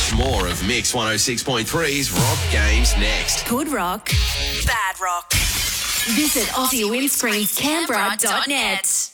More of Mix 106.3's Rock Games next. Good rock, bad rock. Visit AussieWindscreensCanberra.net.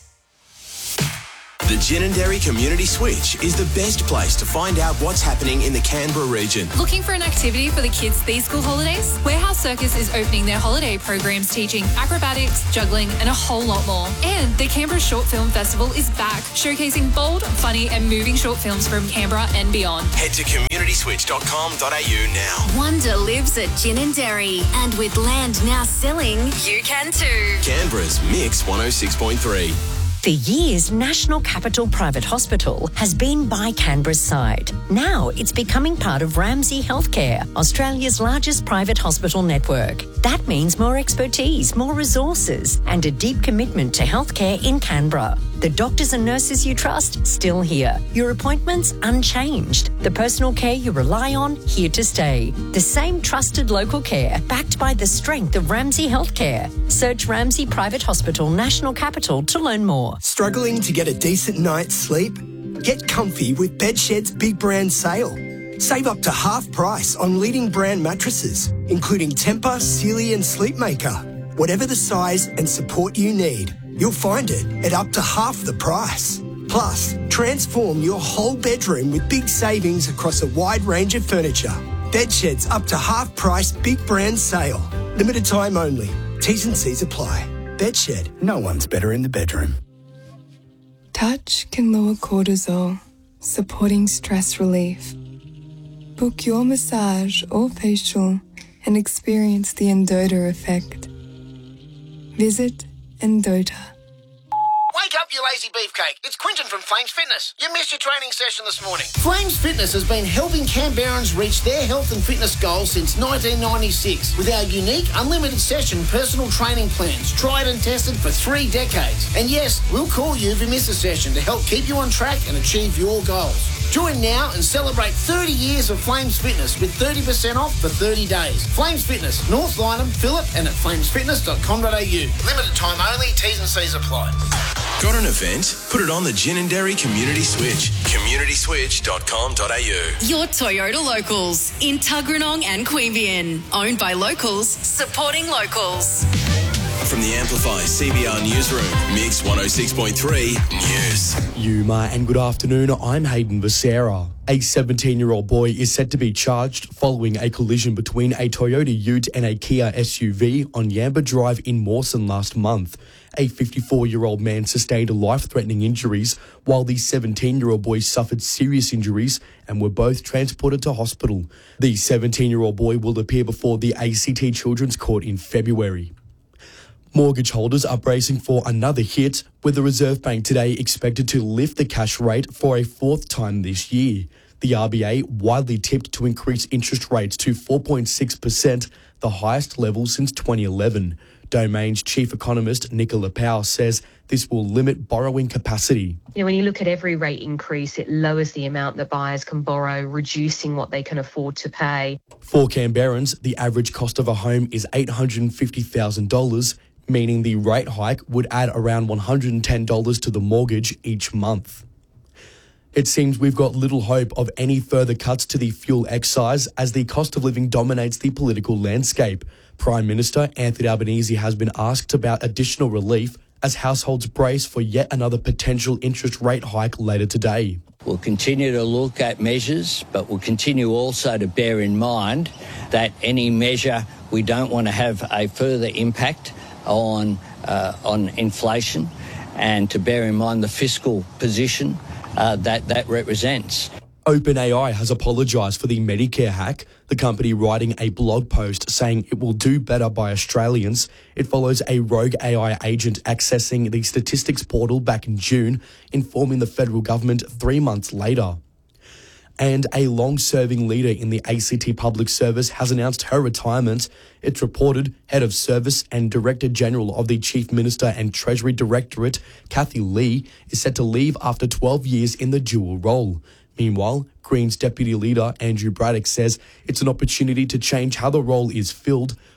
The Ginninderry Community Switch is the best place to find out what's happening in the Canberra region. Looking for an activity for the kids these school holidays? Warehouse Circus is opening their holiday programs teaching acrobatics, juggling and a whole lot more. And the Canberra Short Film Festival is back, showcasing bold, funny and moving short films from Canberra and beyond. Head to communityswitch.com.au now. Wonder lives at Ginninderry, and with land now selling, you can too. Canberra's Mix 106.3. For years, National Capital Private Hospital has been by Canberra's side. Now it's becoming part of Ramsay Healthcare, Australia's largest private hospital network. That means more expertise, more resources, and a deep commitment to healthcare in Canberra. The doctors and nurses you trust, still here. Your appointments, unchanged. The personal care you rely on, here to stay. The same trusted local care, backed by the strength of Ramsay Healthcare. Search Ramsay Private Hospital National Capital to learn more. Struggling to get a decent night's sleep? Get comfy with Bedshed's big brand sale. Save up to half price on leading brand mattresses, including Tempur, Sealy and Sleepmaker. Whatever the size and support you need, you'll find it at up to half the price. Plus, transform your whole bedroom with big savings across a wide range of furniture. Bedshed's up to half price big brand sale. Limited time only. T's and C's apply. Bedshed, no one's better in the bedroom. Touch can lower cortisol, supporting stress relief. Book your massage or facial and experience the Endota effect. Visit Endota. Wake up, you lazy beefcake. It's Quinton from Flames Fitness. You missed your training session this morning. Flames Fitness has been helping Canberrans reach their health and fitness goals since 1996 with our unique unlimited session personal training plans, tried and tested for 3 decades. And yes, we'll call you if you miss a session to help keep you on track and achieve your goals. Join now and celebrate 30 years of Flames Fitness with 30% off for 30 days. Flames Fitness, North Lynham, Phillip and at flamesfitness.com.au. Limited time only, T's and C's apply. Got an event? Put it on the Ginninderry Community Switch. communityswitch.com.au. Your Toyota Locals in Tuggeranong and Queanbeyan. Owned by locals, supporting locals. From the Amplify CBR Newsroom, Mix 106.3 News. Yuma and good afternoon, I'm Hayden Becerra. A 17-year-old boy is set to be charged following a collision between a Toyota Ute and a Kia SUV on Yamba Drive in Mawson last month. A 54-year-old man sustained life-threatening injuries, while the 17-year-old boy suffered serious injuries and were both transported to hospital. The 17-year-old boy will appear before the ACT Children's Court in February. Mortgage holders are bracing for another hit, with the Reserve Bank today expected to lift the cash rate for a 4th time this year. The RBA widely tipped to increase interest rates to 4.6%, the highest level since 2011. Domain's chief economist, Nicola Powell, says this will limit borrowing capacity. When you look at every rate increase, it lowers the amount that buyers can borrow, reducing what they can afford to pay. For Canberrans, the average cost of a home is $850,000, meaning the rate hike would add around $110 to the mortgage each month. It seems we've got little hope of any further cuts to the fuel excise as the cost of living dominates the political landscape. Prime Minister Anthony Albanese has been asked about additional relief as households brace for yet another potential interest rate hike later today. We'll continue to look at measures, but we'll continue also to bear in mind that any measure, we don't want to have a further impact on inflation, and to bear in mind the fiscal position that represents. OpenAI has apologised for the Medicare hack, the company writing a blog post saying it will do better by Australians. It follows a rogue AI agent accessing the statistics portal back in June, informing the federal government 3 months later. And a long-serving leader in the ACT Public Service has announced her retirement. It's reported Head of Service and Director General of the Chief Minister and Treasury Directorate, Kathy Lee, is set to leave after 12 years in the dual role. Meanwhile, Greens Deputy Leader Andrew Braddock says it's an opportunity to change how the role is filled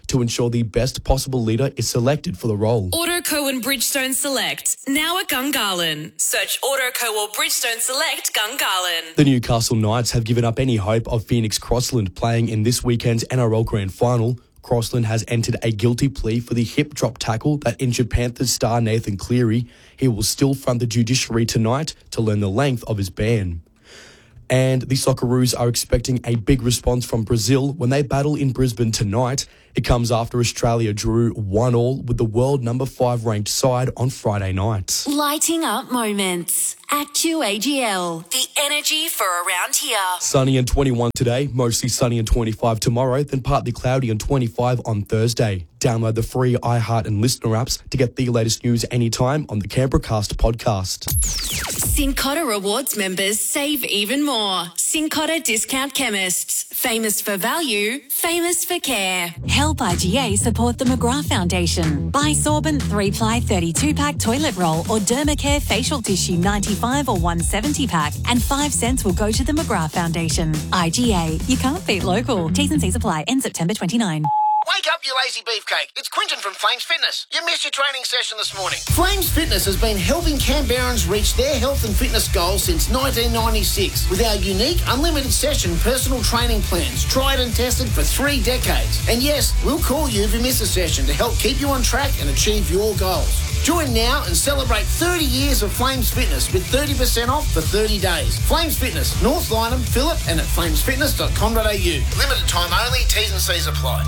to ensure the best possible leader is selected for the role. Autoco and Bridgestone Select, now at Gungahlin. Search Autoco or Bridgestone Select Gungahlin. The Newcastle Knights have given up any hope of Phoenix Crossland playing in this weekend's NRL Grand Final. Crossland has entered a guilty plea for the hip drop tackle that injured Panthers star Nathan Cleary. He will still front the judiciary tonight to learn the length of his ban. And the Socceroos are expecting a big response from Brazil when they battle in Brisbane tonight. It comes after Australia drew 1-1 with the world number 5 ranked side on Friday night. Lighting up moments. Actu AGL. The energy for around here. Sunny and 21 today, mostly sunny and 25 tomorrow, then partly cloudy and 25 on Thursday. Download the free iHeart and Listener apps to get the latest news anytime on the Canberracast podcast. Cincotta Rewards members save even more. Cincotta Discount Chemists. Famous for value, famous for care. Help IGA support the McGrath Foundation. Buy Sorbent 3-ply 32-pack toilet roll or Dermacare facial tissue 95 or 170 pack and 5 cents will go to the McGrath Foundation. IGA. You can't beat local. T's and C's apply. End September 29. Wake up, you lazy beefcake. It's Quinton from Flames Fitness. You missed your training session this morning. Flames Fitness has been helping Canberrans reach their health and fitness goals since 1996 with our unique unlimited session personal training plans, tried and tested for 3 decades. And yes, we'll call you if you miss a session to help keep you on track and achieve your goals. Join now and celebrate 30 years of Flames Fitness with 30% off for 30 days. Flames Fitness, North Lynham, Phillip and at flamesfitness.com.au. Limited time only, T's and C's apply.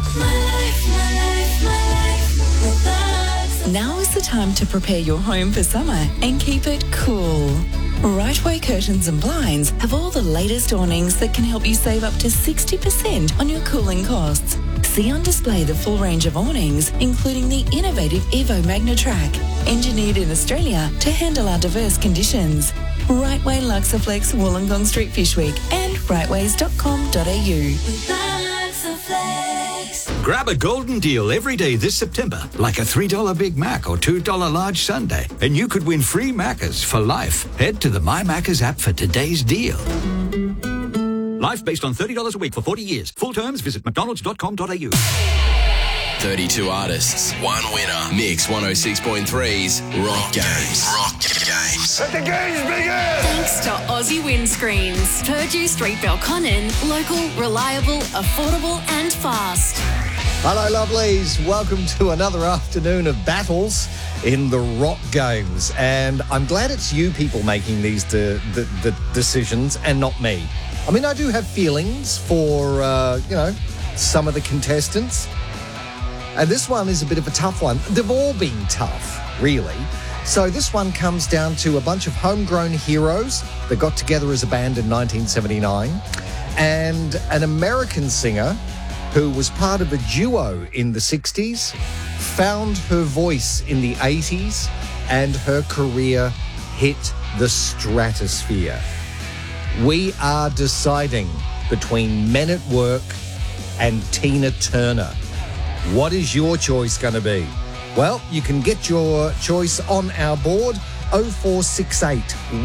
Now is the time to prepare your home for summer and keep it cool. Rightway Curtains and Blinds have all the latest awnings that can help you save up to 60% on your cooling costs. See on display the full range of awnings, including the innovative Evo Magnatrack, engineered in Australia to handle our diverse conditions. Rightway Luxaflex, Wollongong Street Fish Week and rightways.com.au. Grab a golden deal every day this September, like a $3 Big Mac or $2 large sundae, and you could win free Maccas for life. Head to the My Maccas app for today's deal. Life based on $30 a week for 40 years. Full terms, visit mcdonalds.com.au. 32 artists, one winner. Mix 106.3's Rock Games. Rock Games. Let the games begin! Thanks to Aussie Windscreens. Purdue Street, Belconnen. Local, reliable, affordable and fast. Hello, lovelies. Welcome to another afternoon of battles in the Rock Games. And I'm glad it's you people making these the decisions and not me. I mean, I do have feelings for, some of the contestants. And this one is a bit of a tough one. They've all been tough, really. So this one comes down to a bunch of homegrown heroes that got together as a band in 1979 and an American singer who was part of a duo in the 60s, found her voice in the 80s, and her career hit the stratosphere. We are deciding between Men at Work and Tina Turner. What is your choice going to be? Well, you can get your choice on our board, 0468 18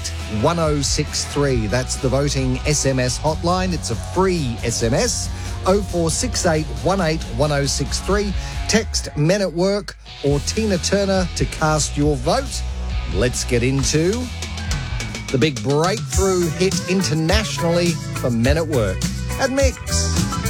1063. That's the voting SMS hotline. It's a free SMS, 0468 18 1063. Text Men at Work or Tina Turner to cast your vote. Let's get into the big breakthrough hit internationally for Men at Work at Mix.